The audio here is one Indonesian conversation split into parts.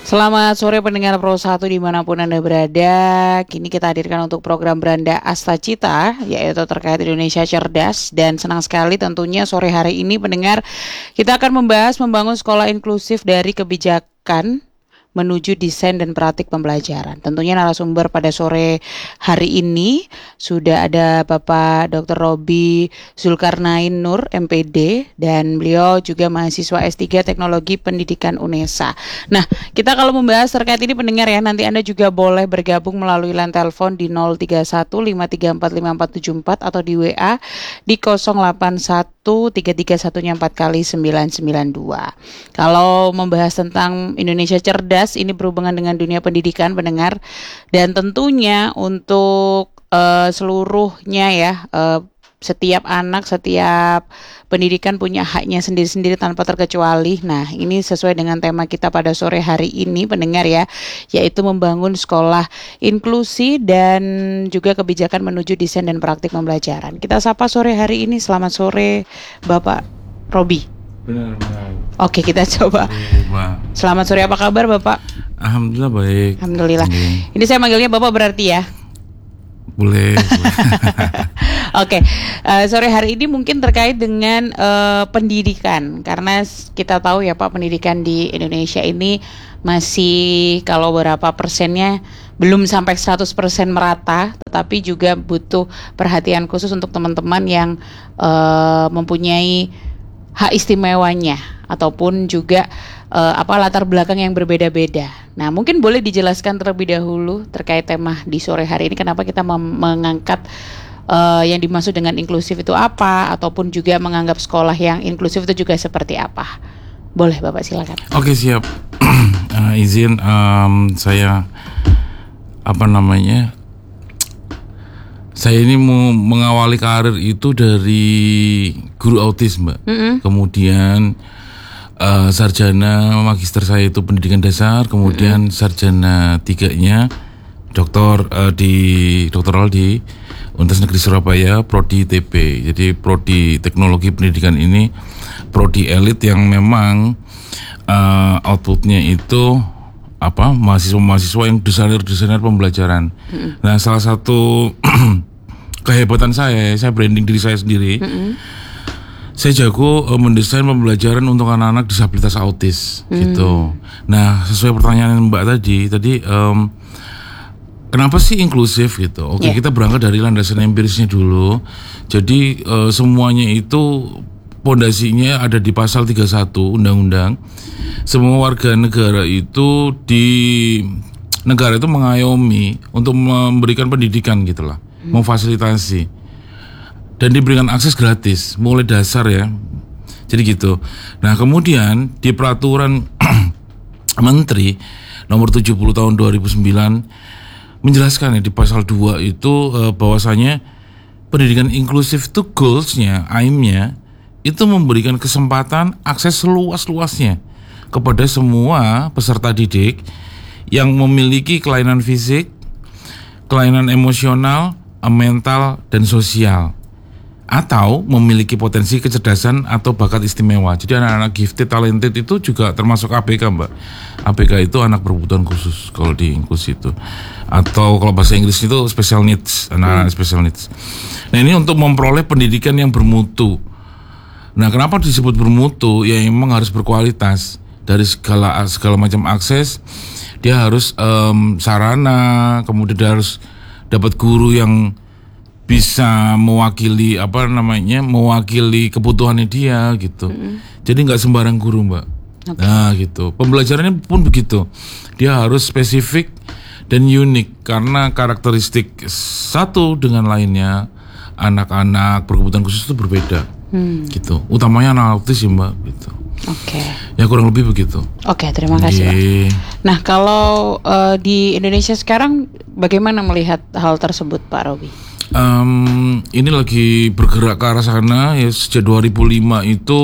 Selamat sore pendengar Pro 1 dimanapun Anda berada. Kini kita hadirkan untuk program Beranda Astacita, yaitu terkait Indonesia Cerdas. Dan senang sekali tentunya sore hari ini pendengar, kita akan membahas membangun sekolah inklusif dari kebijakan menuju desain dan praktik pembelajaran. Tentunya narasumber pada sore hari ini sudah ada Bapak Dr. Robi Zulkarnain Nur, MPD, dan beliau juga mahasiswa S3 Teknologi Pendidikan UNESA. Nah, kita kalau membahas terkait ini pendengar ya, nanti Anda juga boleh bergabung melalui line telepon di 031-534-5474 atau di WA di 081-331-4x992. Kalau membahas tentang Indonesia Cerdas, ini berhubungan dengan dunia pendidikan pendengar, dan tentunya untuk seluruhnya ya, setiap anak, setiap pendidikan punya haknya sendiri-sendiri tanpa terkecuali. Nah, ini sesuai dengan tema kita pada sore hari ini pendengar ya, yaitu membangun sekolah inklusi dan juga kebijakan menuju desain dan praktik pembelajaran. Kita sapa sore hari ini. Selamat sore Bapak Robi. Benar. Oke, kita coba. Selamat sore, apa kabar Bapak? Alhamdulillah baik. Alhamdulillah. Ini saya manggilnya Bapak berarti ya? Boleh. Oke, sore hari ini mungkin terkait dengan pendidikan. Karena kita tahu ya Pak, pendidikan di Indonesia ini masih kalau berapa persennya belum sampai 100% merata, tetapi juga butuh perhatian khusus untuk teman-teman yang mempunyai hak istimewanya ataupun juga latar belakang yang berbeda-beda. Nah, mungkin boleh dijelaskan terlebih dahulu terkait tema di sore hari ini, kenapa kita mengangkat yang dimaksud dengan inklusif itu apa, ataupun juga menganggap sekolah yang inklusif itu juga seperti apa. Boleh Bapak, silakan. Oke, siap. Izin saya saya ini mau mengawali karir itu dari guru autis, Mbak. Kemudian sarjana magister saya itu pendidikan dasar, kemudian sarjana 3-nya doktoral di Universitas Negeri Surabaya, prodi TP. Jadi prodi teknologi pendidikan ini prodi elit yang memang outputnya itu mahasiswa-mahasiswa yang desainer pembelajaran. Nah, salah satu kehebatan saya branding diri saya sendiri. Saya jago mendesain pembelajaran untuk anak-anak disabilitas autis gitu. Nah, sesuai pertanyaan Mbak tadi kenapa sih inklusif gitu? Oke, kita berangkat dari landasan empirisnya dulu. Jadi semuanya itu pondasinya ada di pasal 31 Undang-Undang. Semua warga negara itu negara itu mengayomi untuk memberikan pendidikan gitulah, memfasilitasi dan diberikan akses gratis mulai dasar ya. Jadi gitu. Nah, kemudian di peraturan Menteri nomor 70 tahun 2009 menjelaskan ya di pasal 2 itu bahwasanya pendidikan inklusif itu goals-nya, aim-nya itu memberikan kesempatan akses seluas-luasnya kepada semua peserta didik yang memiliki kelainan fisik, kelainan emosional, mental, dan sosial, atau memiliki potensi kecerdasan atau bakat istimewa. Jadi anak-anak gifted, talented itu juga termasuk ABK, Mbak. ABK itu anak berkebutuhan khusus kalau di inklusi itu. Atau kalau bahasa Inggris itu special needs, anak-anak special needs. Nah, ini untuk memperoleh pendidikan yang bermutu. Nah, kenapa disebut bermutu? Ya memang harus berkualitas. Dari segala macam akses, dia harus sarana, kemudian dia harus dapat guru yang bisa mewakili kebutuhannya dia gitu. Jadi nggak sembarang guru, Mbak. Okay. Nah gitu. Pembelajarannya pun begitu. Dia harus spesifik dan unik karena karakteristik satu dengan lainnya anak-anak berkebutuhan khusus itu berbeda. Gitu. Utamanya anak autis ya, Mbak. Gitu. Oke. Ya kurang lebih begitu. Oke, terima kasih Pak. Nah, kalau di Indonesia sekarang bagaimana melihat hal tersebut Pak Robi? Ini lagi bergerak ke arah sana ya. Sejak 2005 itu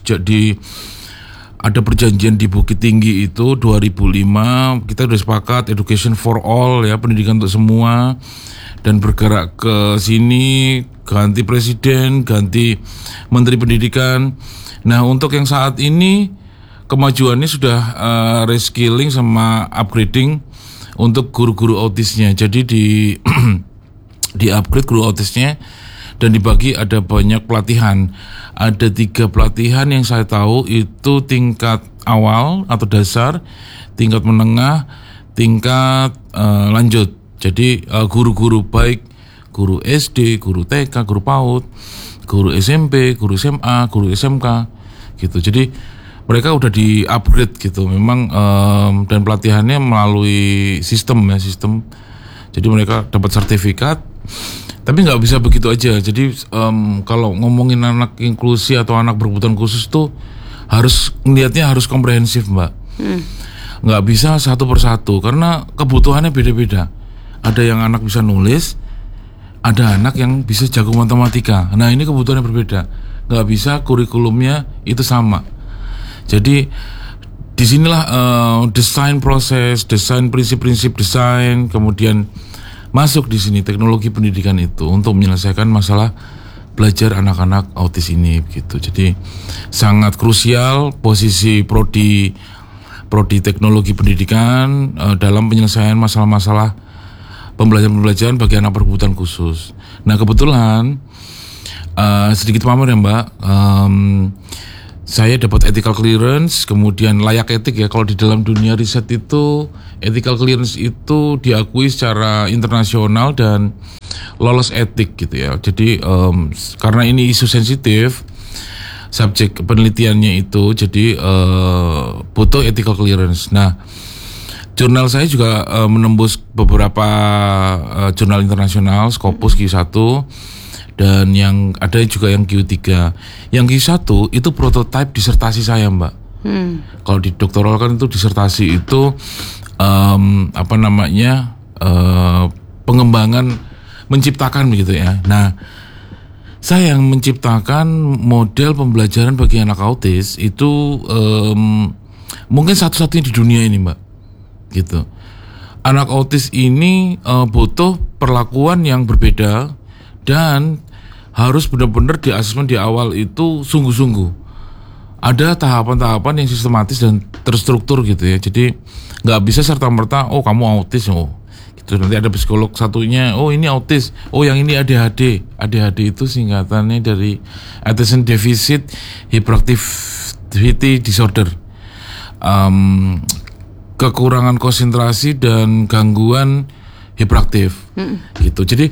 ada perjanjian di Bukit Tinggi itu 2005 kita sudah sepakat education for all ya, pendidikan untuk semua, dan bergerak ke sini, ganti presiden, ganti menteri pendidikan. Nah, untuk yang saat ini kemajuannya sudah reskilling sama upgrading untuk guru-guru autisnya. Jadi di upgrade guru autisnya dan dibagi, ada banyak pelatihan. Ada 3 pelatihan yang saya tahu itu tingkat awal atau dasar, tingkat menengah, tingkat lanjut. Jadi guru-guru baik guru SD, guru TK, guru PAUD, guru SMP, guru SMA, guru SMK gitu. Jadi mereka udah di upgrade gitu. Memang dan pelatihannya melalui sistem. Jadi mereka dapat sertifikat. Tapi nggak bisa begitu aja. Jadi kalau ngomongin anak inklusi atau anak berkebutuhan khusus tuh harus ngelihatnya harus komprehensif, Mbak. Nggak bisa satu persatu karena kebutuhannya beda-beda. Ada yang anak bisa nulis, ada anak yang bisa jago matematika. Nah ini kebutuhannya berbeda. Nggak bisa kurikulumnya itu sama. Jadi disinilah desain proses, desain prinsip-prinsip desain, kemudian masuk di sini teknologi pendidikan itu untuk menyelesaikan masalah belajar anak-anak autis ini gitu. Jadi sangat krusial posisi prodi teknologi pendidikan dalam penyelesaian masalah-masalah pembelajaran bagi anak berkebutuhan khusus. Nah kebetulan sedikit pamer ya Mbak, saya dapat ethical clearance, kemudian layak etik ya. Kalau di dalam dunia riset itu ethical clearance itu diakui secara internasional dan lolos etik gitu ya. Jadi karena ini isu sensitif, subjek penelitiannya itu, jadi butuh ethical clearance. Nah, jurnal saya juga menembus beberapa jurnal internasional, Scopus Q1, dan yang ada juga yang Q3. Yang Q1 itu prototipe disertasi saya, Mbak. Kalau di doktoral kan itu disertasi itu pengembangan menciptakan begitu ya. Nah, saya yang menciptakan model pembelajaran bagi anak autis itu mungkin satu-satunya di dunia ini, Mbak. Gitu. Anak autis ini butuh perlakuan yang berbeda dan harus benar-benar di asesmen di awal itu sungguh-sungguh. Ada tahapan-tahapan yang sistematis dan terstruktur gitu ya. Jadi nggak bisa serta-merta, oh kamu autis, oh gitu. Nanti ada psikolog satunya, oh ini autis, oh yang ini ADHD. ADHD itu singkatannya dari Attention Deficit Hyperactivity Disorder. Kekurangan konsentrasi dan gangguan hiperaktif gitu. Jadi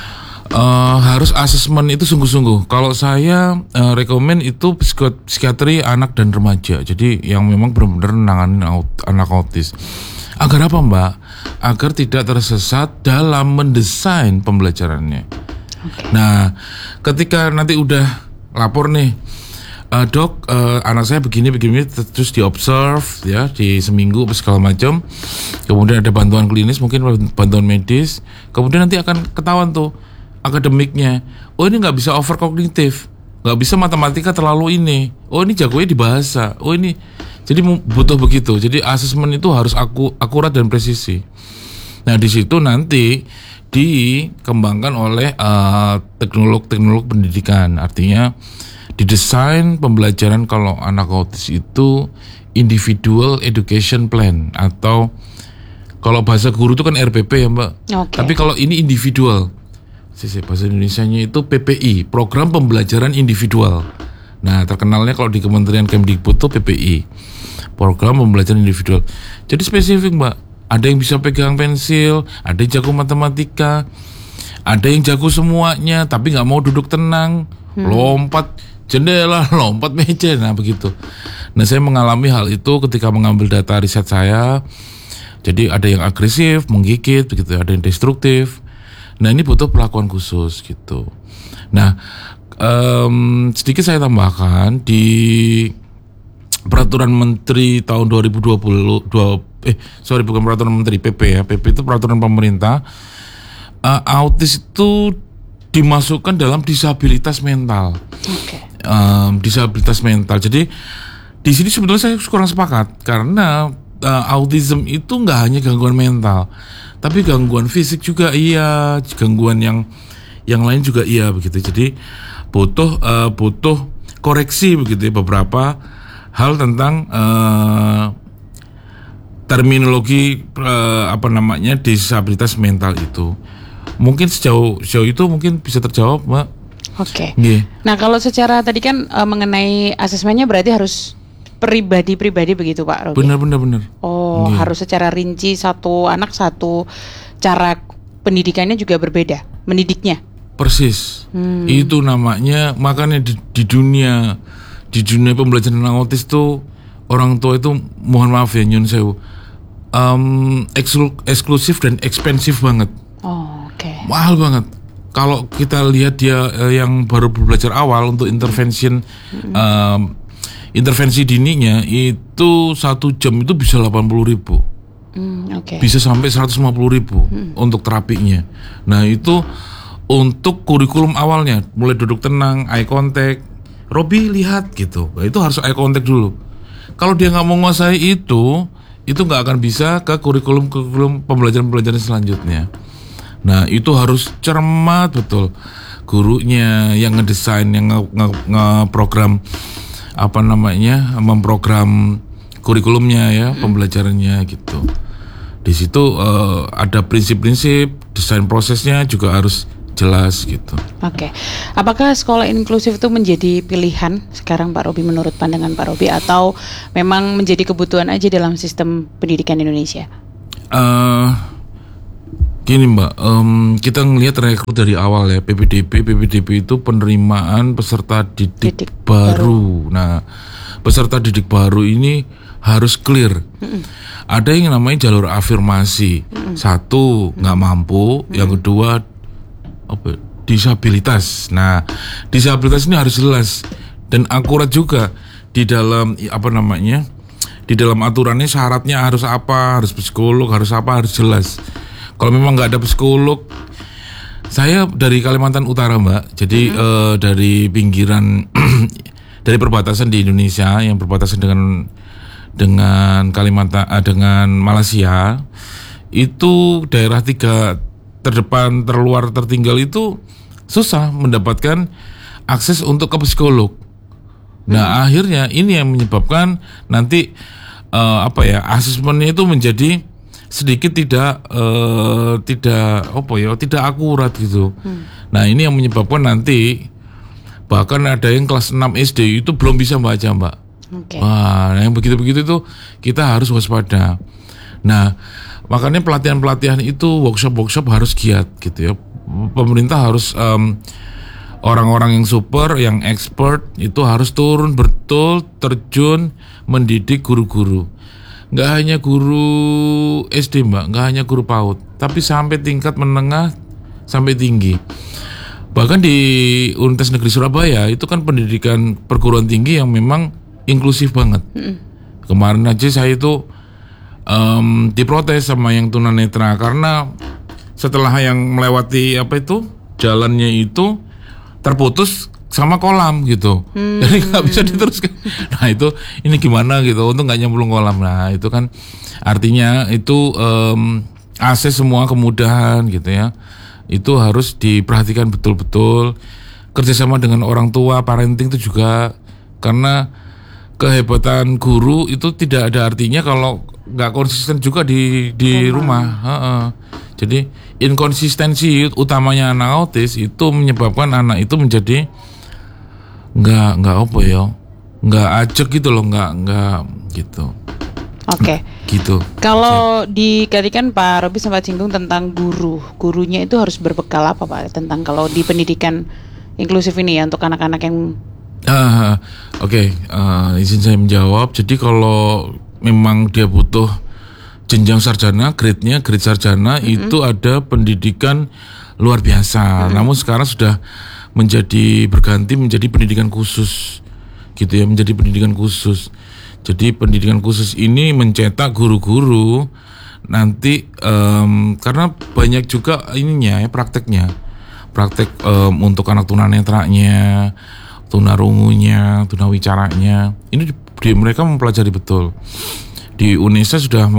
harus asesmen itu sungguh-sungguh. Kalau saya rekomen itu psikiatri anak dan remaja. Jadi yang memang benar-benar nanganin anak autis. Agar apa, Mbak? Agar tidak tersesat dalam mendesain pembelajarannya. Nah, ketika nanti udah lapor nih, dok, anak saya begini, terus diobserve ya di seminggu segala macam. Kemudian ada bantuan klinis, mungkin bantuan medis. Kemudian nanti akan ketahuan tuh akademiknya. Oh ini nggak bisa over kognitif, nggak bisa matematika terlalu ini. Oh ini jagonya di bahasa. Oh ini, jadi butuh begitu. Jadi asesmen itu harus akurat dan presisi. Nah di situ nanti dikembangkan oleh teknolog pendidikan. Artinya didesain pembelajaran kalau anak autis itu individual education plan, atau kalau bahasa guru itu kan RPP ya Mbak. Okay. Tapi kalau ini individual, bahasa Indonesianya itu PPI, program pembelajaran individual. Nah terkenalnya kalau di Kementerian Kemdikbud itu PPI, program pembelajaran individual. Jadi spesifik Mbak, ada yang bisa pegang pensil, ada yang jago matematika, ada yang jago semuanya tapi nggak mau duduk tenang, lompat jendela, lompat meja, nah begitu. Nah saya mengalami hal itu ketika mengambil data riset saya. Jadi ada yang agresif, menggigit, begitu, ada yang destruktif. Nah ini butuh perlakuan khusus gitu. Nah sedikit saya tambahkan di Peraturan Menteri tahun 2020, bukan Peraturan Menteri, PP ya, PP itu peraturan pemerintah. Autis itu dimasukkan dalam disabilitas mental. Okay. Disabilitas mental. Jadi di sini sebetulnya saya kurang sepakat karena autism itu nggak hanya gangguan mental, tapi gangguan fisik juga iya, gangguan yang lain juga iya begitu. Jadi butuh koreksi begitu ya, beberapa hal tentang terminologi disabilitas mental itu. Mungkin sejauh itu mungkin bisa terjawab, Mbak. Oke. Yeah. Nah, kalau secara tadi kan mengenai asesmennya berarti harus pribadi-pribadi begitu, Pak Robi? Benar. Oh, harus secara rinci, satu anak satu cara pendidikannya juga berbeda, mendidiknya. Persis. Itu namanya, makanya di dunia pembelajaran autis tuh orang tua itu mohon maaf ya nyun sewu, eksklusif dan ekspensif banget. Oh, oke. Mahal banget. Kalau kita lihat dia yang baru belajar awal untuk intervensi dininya itu 1 jam itu bisa 80.000. Bisa sampai 150.000 untuk terapinya. Nah, itu untuk kurikulum awalnya, mulai duduk tenang, eye contact, Robi lihat gitu. Nah, itu harus eye contact dulu. Kalau dia nggak menguasai itu nggak akan bisa ke kurikulum pembelajaran selanjutnya. Nah, itu harus cermat betul. Gurunya yang ngedesain, yang ngeprogram memprogram kurikulumnya ya, pembelajarannya gitu. Di situ ada prinsip-prinsip, desain prosesnya juga harus jelas gitu. Oke. Apakah sekolah inklusif itu menjadi pilihan sekarang Pak Robi, menurut pandangan Pak Robi, atau memang menjadi kebutuhan aja dalam sistem pendidikan Indonesia? Gini Mbak, kita ngelihat rekrut dari awal ya, PPDB itu penerimaan peserta didik baru. Nah, peserta didik baru ini harus clear. Ada yang namanya jalur afirmasi. Satu, nggak mampu. Yang kedua, disabilitas. Nah, disabilitas ini harus jelas dan akurat juga di dalam di dalam aturannya, syaratnya harus apa, harus psikolog, harus apa, harus jelas. Kalau memang nggak ada psikolog, saya dari Kalimantan Utara Mbak, jadi dari pinggiran dari perbatasan di Indonesia yang berbatasan dengan Kalimantan, dengan Malaysia, itu daerah 3 terdepan, terluar, tertinggal itu susah mendapatkan akses untuk ke psikolog. Nah, akhirnya ini yang menyebabkan nanti asesmennya itu menjadi sedikit tidak akurat gitu. Nah, ini yang menyebabkan nanti bahkan ada yang kelas 6 SD itu belum bisa baca, Mbak. Wah, yang begitu-begitu itu kita harus waspada. Nah, makanya pelatihan itu, workshop harus giat gitu ya. Pemerintah harus orang-orang yang super, yang expert itu harus turun betul, terjun mendidik guru-guru. Nggak hanya guru SD Mbak, nggak hanya guru PAUD, tapi sampai tingkat menengah sampai tinggi. Bahkan di Universitas Negeri Surabaya itu kan pendidikan perguruan tinggi yang memang inklusif banget. Kemarin aja saya itu diprotes sama yang tunanetra karena setelah yang melewati jalannya itu terputus sama kolam gitu, jadi nggak bisa diteruskan. Nah, ini gimana gitu, untuk nggak nyemplung kolam. Nah, itu kan artinya itu akses semua kemudahan gitu ya, itu harus diperhatikan betul-betul. Kerjasama dengan orang tua, parenting itu juga, karena kehebatan guru itu tidak ada artinya kalau nggak konsisten juga di rumah. Jadi inkonsistensi utamanya anak autis itu menyebabkan anak itu menjadi nggak ajak gitu loh, nggak gitu. Oke. Gitu. Kalau kan Pak Robi sempat singgung tentang gurunya itu harus berbekal apa Pak, tentang kalau di pendidikan inklusif ini ya untuk anak-anak yang izin saya menjawab. Jadi kalau memang dia butuh jenjang sarjana, grade sarjana, itu ada pendidikan luar biasa. Namun sekarang sudah berganti menjadi pendidikan khusus gitu ya, menjadi pendidikan khusus. Jadi pendidikan khusus ini mencetak guru-guru nanti karena banyak juga praktek untuk anak tunanetranya, tunarungunya, tunawicaranya. Ini mereka mempelajari betul. Di Unesa sudah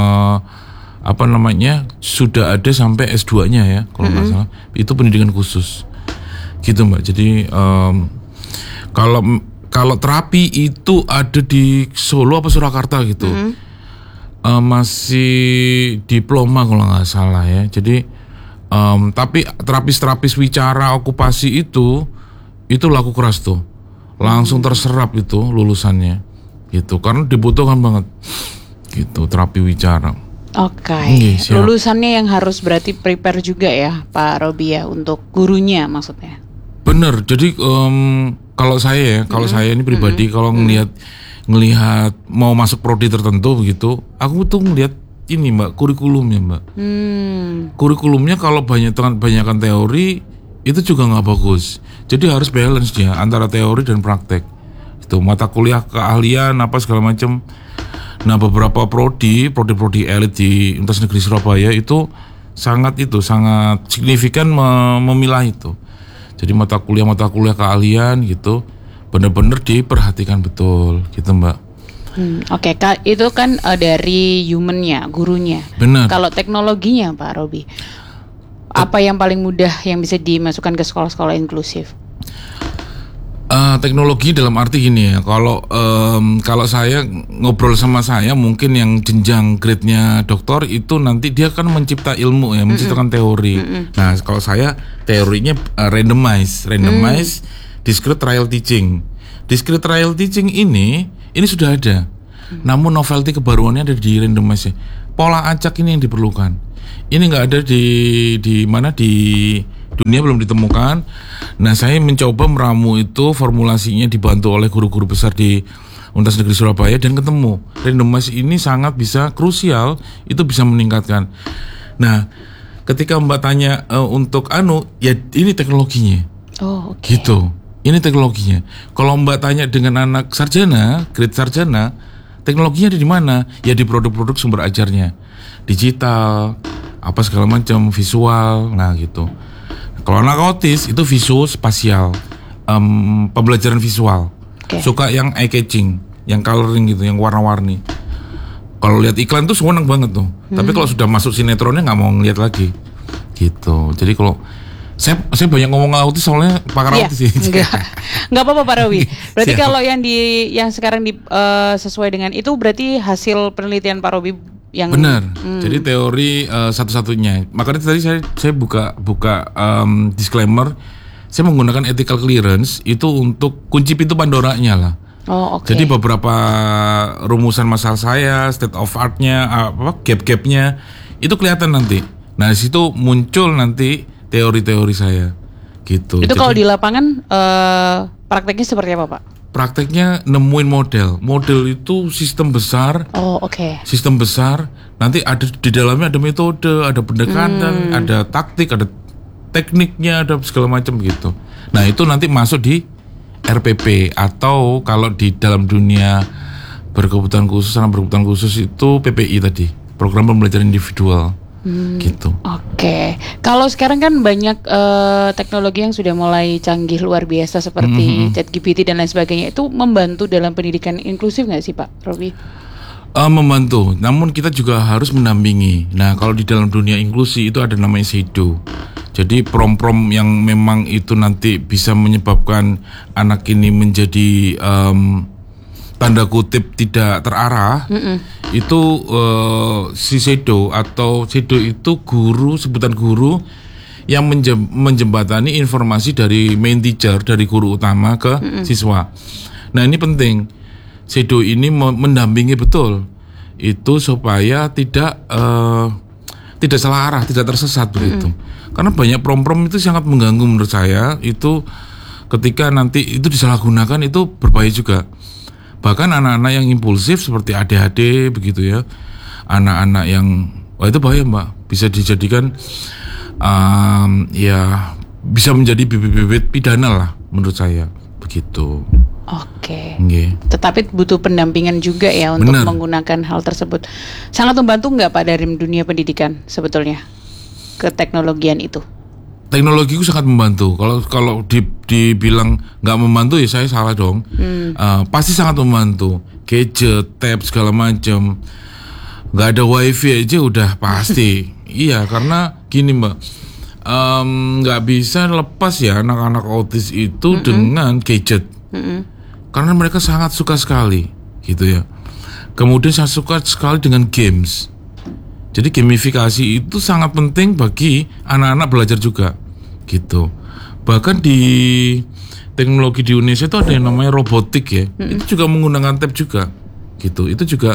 sudah ada sampai S2-nya ya kalau nggak salah. Itu pendidikan khusus gitu Mbak. Jadi kalau Kalau terapi itu ada di Solo apa Surakarta gitu. Masih diploma kalau nggak salah ya. Jadi tapi terapis wicara okupasi itu laku keras tuh. Langsung terserap itu lulusannya. Gitu. Karena dibutuhkan banget. Gitu, terapi wicara. Oke. Lulusannya yang harus berarti prepare juga ya Pak Robi ya untuk gurunya maksudnya. Bener. Jadi kalau saya ini pribadi kalau ngelihat mau masuk prodi tertentu begitu, aku tuh ngelihat ini Mbak, kurikulumnya Mbak. Kurikulumnya kalau banyakan teori itu juga nggak bagus. Jadi harus balance dia antara teori dan praktek. Itu mata kuliah keahlian apa segala macam. Nah beberapa prodi elit di Universitas Negeri Surabaya itu sangat signifikan memilah itu. Jadi mata kuliah keahlian gitu benar-benar diperhatikan betul gitu Mbak. Oke, itu kan dari humannya, gurunya. Benar. Kalau teknologinya Pak Robi, apa yang paling mudah yang bisa dimasukkan ke sekolah-sekolah inklusif? Teknologi dalam arti gini ya, kalau saya ngobrol sama saya mungkin yang jenjang grade-nya doktor itu nanti dia kan mencipta ilmu ya, menciptakan teori. Nah kalau saya teorinya randomize, discrete trial teaching. Discrete trial teaching ini sudah ada, namun novelty kebaruannya ada di randomize. Pola acak ini yang diperlukan. Ini nggak ada di mana di dunia belum ditemukan. Nah saya mencoba meramu itu formulasinya dibantu oleh guru-guru besar di Universitas Negeri Surabaya dan ketemu randomize ini sangat bisa krusial, itu bisa meningkatkan. Nah ketika Mbak tanya untuk ya ini teknologinya. Oh oke. Gitu, ini teknologinya. Kalau Mbak tanya dengan anak sarjana, grade sarjana, teknologinya ada di mana? Ya di produk-produk sumber ajarnya, digital, apa segala macam, visual, nah gitu. Kalau anak autis itu visual spasial, pembelajaran visual. Suka yang eye catching, yang coloring gitu, yang warna-warni. Kalau lihat iklan tuh seneng banget tuh. Tapi kalau sudah masuk sinetronnya nggak mau ngeliat lagi. Gitu. Jadi kalau saya banyak ngomong autis soalnya pakar autis sih. Enggak apa-apa Pak Robi. Berarti kalau yang sekarang sesuai dengan itu berarti hasil penelitian Pak Robi yang benar. Jadi teori satu-satunya. Makanya tadi saya buka disclaimer, saya menggunakan ethical clearance itu untuk kunci pintu Pandoranya lah. Oh, oke. Jadi beberapa rumusan masalah saya, state of art-nya, gap-gapnya itu kelihatan nanti. Nah, di situ muncul nanti teori-teori saya. Gitu. Itu kalau di lapangan prakteknya seperti apa, Pak? Prakteknya nemuin model itu sistem besar. Oh oke. Sistem besar, nanti ada di dalamnya ada metode, ada pendekatan, ada taktik, ada tekniknya, ada segala macam gitu. Nah itu nanti masuk di RPP atau kalau di dalam dunia berkebutuhan khusus itu PPI tadi, program pembelajaran individual. Gitu. Oke. Kalau sekarang kan banyak teknologi yang sudah mulai canggih luar biasa seperti ChatGPT dan lain sebagainya. Itu membantu dalam pendidikan inklusif nggak sih Pak Robi? Membantu. Namun kita juga harus mendampingi. Nah kalau di dalam dunia inklusi itu ada namanya shadow. Jadi prom-prom yang memang itu nanti bisa menyebabkan anak ini menjadi tanda kutip tidak terarah, itu si shadow itu sebutan guru yang menjembatani informasi dari main teacher, dari guru utama ke siswa. Nah ini penting, shadow ini mendampingi betul itu supaya tidak salah arah, tidak tersesat begitu. Karena banyak prom-prom itu sangat mengganggu menurut saya, itu ketika nanti itu disalahgunakan itu berbahaya juga. Bahkan anak-anak yang impulsif seperti ADHD begitu ya, anak-anak yang itu bahaya Mbak, bisa dijadikan ya bisa menjadi bibit-bibit pidana lah menurut saya begitu. Oke. Tetapi butuh pendampingan juga ya untuk menggunakan hal tersebut. Sangat membantu nggak Pak dari dunia pendidikan sebetulnya keteknologian itu? Teknologiku sangat membantu. Kalau dibilang nggak membantu ya saya salah dong. Pasti sangat membantu. Gadget, tab segala macam. Nggak ada wifi aja udah pasti. Iya karena gini Mbak, nggak bisa lepas ya anak-anak autis itu dengan gadget. karena mereka sangat suka sekali gitu ya. Kemudian saya suka sekali dengan games. Jadi gamifikasi itu sangat penting bagi anak-anak belajar juga gitu. Bahkan di teknologi di Indonesia itu ada yang namanya robotik ya. Itu juga menggunakan tab juga gitu. Itu juga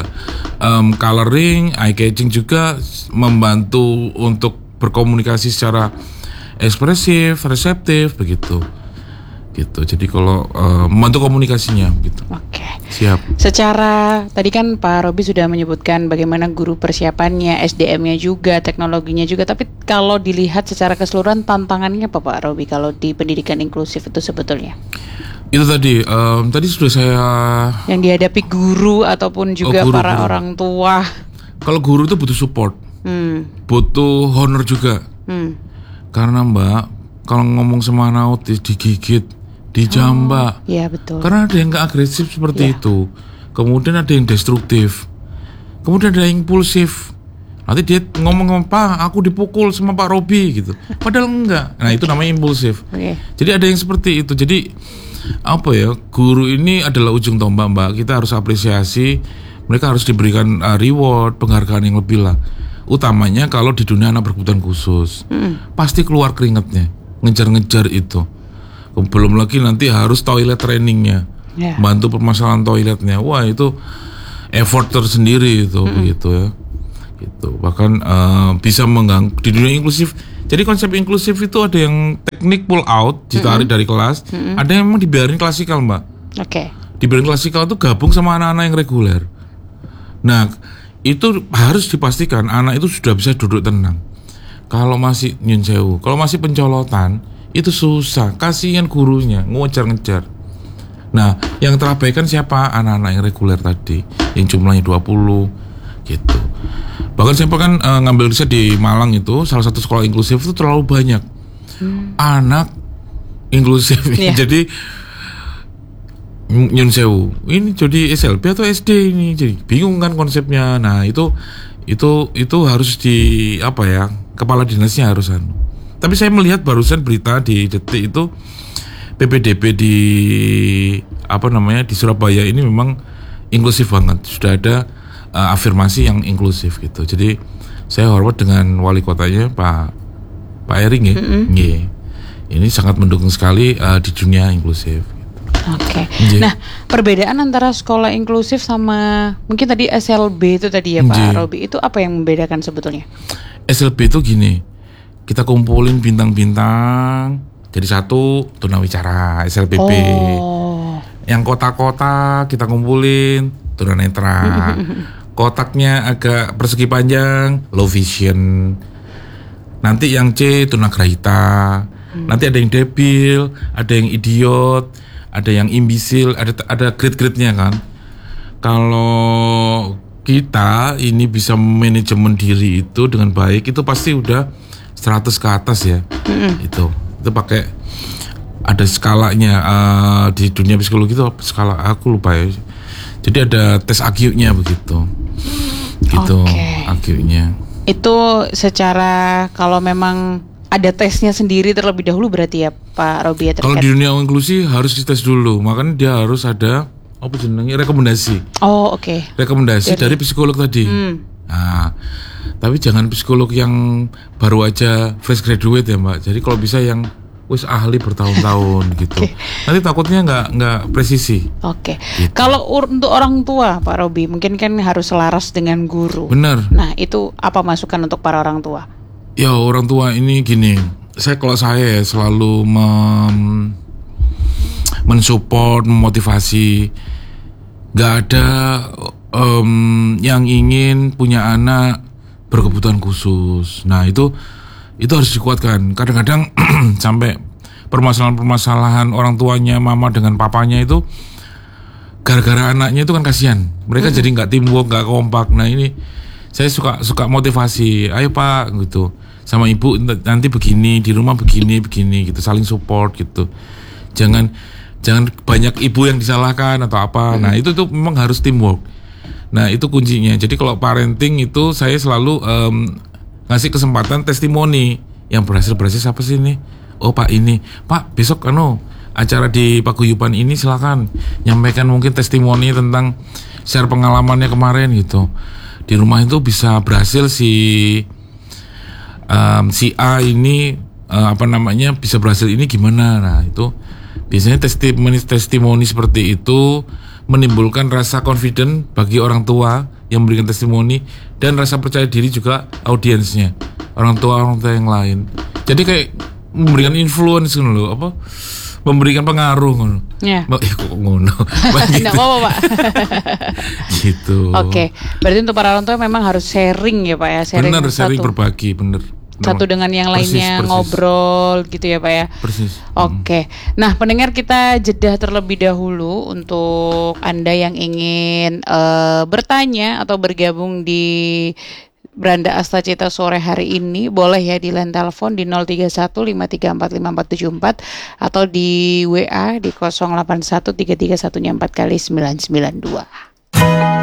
coloring, eye catching juga, membantu untuk berkomunikasi secara ekspresif, reseptif begitu. Gitu. Jadi kalau membantu komunikasinya gitu. Oke. Siap. Secara tadi kan Pak Robi sudah menyebutkan bagaimana guru persiapannya, SDM-nya juga, teknologinya juga. Tapi kalau dilihat secara keseluruhan tantangannya apa Pak Robi kalau di pendidikan inklusif itu sebetulnya? Itu tadi sudah saya. Yang dihadapi guru ataupun juga guru. orang tua. Kalau guru itu butuh support, butuh honor juga. Karena Mbak, kalau ngomong sama anak autis digigit, dijambak. Iya betul. Karena ada yang gak agresif seperti itu. Kemudian ada yang destruktif. Kemudian ada yang impulsif. Nanti dia ngomong, Pak, aku dipukul sama Pak Robi gitu. Padahal enggak. Nah itu namanya impulsif. Jadi ada yang seperti itu. Jadi apa ya? Guru ini adalah ujung tombak Mbak. Kita harus apresiasi. Mereka harus diberikan reward, penghargaan yang lebih lah. Utamanya kalau di dunia anak berkebutuhan khusus. Pasti keluar keringatnya. Ngejar-ngejar itu. Belum lagi nanti harus toilet trainingnya, bantu permasalahan toiletnya. Wah itu effort tersendiri itu begitu ya. Gitu. Bahkan bisa mengganggu di dunia inklusif. Jadi konsep inklusif itu ada yang teknik pull out ditarik dari kelas, ada yang memang dibiarin klasikal Mbak. Dibiarin klasikal itu gabung sama anak-anak yang reguler. Nah itu harus dipastikan anak itu sudah bisa duduk tenang. Kalau masih nyun sewu, kalau masih pencolotan itu susah, kasihan gurunya ngejar-ngejar. Nah, yang terabaikan siapa? Anak-anak yang reguler tadi, yang jumlahnya 20 gitu. Bahkan saya kan ngambil riset di Malang itu, salah satu sekolah inklusif itu terlalu banyak anak inklusif. Jadi nyun sewu, ini jadi SLB atau SD ini, jadi bingung kan konsepnya. Nah, itu harus kepala dinasnya harus Tapi saya melihat barusan berita di Detik itu PPDB di di Surabaya ini memang inklusif banget. Sudah ada afirmasi yang inklusif gitu. Jadi saya hormat dengan wali kotanya Pak Ering ya. Ini sangat mendukung sekali di dunia inklusif. Nah, perbedaan antara sekolah inklusif sama mungkin tadi SLB itu tadi ya Pak Robi, itu apa yang membedakan sebetulnya? SLB itu gini, kita kumpulin bintang-bintang jadi satu tunawicara SLBB. Yang kotak-kotak kita kumpulin tunanetra. Kotaknya agak persegi panjang low vision. Nanti yang C tunagrahita. Nanti ada yang debil, ada yang idiot, ada yang imbisil, ada grade-grade-nya kan. Kalau kita ini bisa manajemen diri itu dengan baik, itu pasti udah 100 ke atas ya. Itu pakai ada skalanya di dunia psikologi itu skala aku lupa ya. Jadi ada tes IQ-nya begitu. Gitu, IQ-nya. Itu secara kalau memang ada tesnya sendiri terlebih dahulu berarti ya Pak Robi ya. Kalau di dunia inklusi harus dites dulu, makanya dia harus ada rekomendasi. Rekomendasi dari psikolog tadi. Nah, tapi jangan psikolog yang baru aja fresh graduate ya Mbak. Jadi kalau bisa yang wis ahli bertahun-tahun gitu. Nanti takutnya nggak presisi. Gitu. Kalau untuk orang tua Pak Robi, mungkin kan harus selaras dengan guru. Benar. Nah itu apa masukan untuk para orang tua? Ya orang tua ini gini, kalau saya selalu mensupport, memotivasi. Gak ada yang ingin punya anak berkebutuhan khusus. Nah itu harus dikuatkan. Kadang-kadang sampai permasalahan orang tuanya, mama dengan papanya itu gara-gara anaknya itu kan kasihan. Mereka jadi nggak teamwork, nggak kompak. Nah ini saya suka motivasi. Ayo Pak gitu. Sama ibu nanti begini, di rumah begini gitu, saling support gitu. Jangan banyak ibu yang disalahkan atau apa. Nah itu tuh memang harus teamwork. Nah itu kuncinya. Jadi kalau parenting itu saya selalu ngasih kesempatan testimoni yang berhasil siapa sih ini? Oh Pak ini, Pak besok acara di Paguyuban ini silakan nyampaikan mungkin testimoni tentang share pengalamannya kemarin gitu. Di rumah itu bisa berhasil si A ini bisa berhasil ini gimana. Nah itu biasanya testimoni seperti itu menimbulkan rasa confident bagi orang tua yang memberikan testimoni dan rasa percaya diri juga audiensnya, orang tua yang lain. Jadi kayak memberikan influence loh, memberikan pengaruh ngono. Ya. Kok ngono. Enggak apa-apa, Pak. Gitu. Oke. Berarti untuk para orang tua memang harus sharing ya, Pak ya. Benar, sharing berbagi, bener. Satu dengan yang lainnya persis. Ngobrol gitu ya Pak ya. Persis. Oke. Nah pendengar, kita jeda terlebih dahulu. Untuk Anda yang ingin bertanya atau bergabung di Beranda Astacita sore hari ini, boleh ya di line telepon di 03153454474 atau di WA di 081331 4 kali 992.